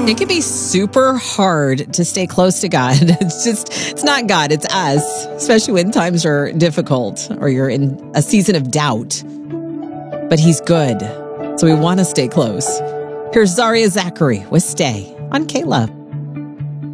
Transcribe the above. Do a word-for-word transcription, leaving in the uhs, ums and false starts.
It can be super hard to stay close to God. It's just, it's not God, it's us, especially when times are difficult or you're in a season of doubt. But he's good, so we want to stay close. Here's Zaria Zachary with Stay on K L O V.